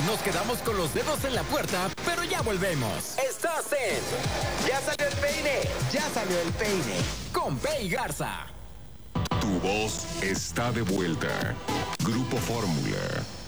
Nos quedamos con los dedos en la puerta, pero ya volvemos. Estás en ¡Ya salió el peine! Ya salió el peine. Con Pei Garza. Tu voz está de vuelta. Grupo Fórmula.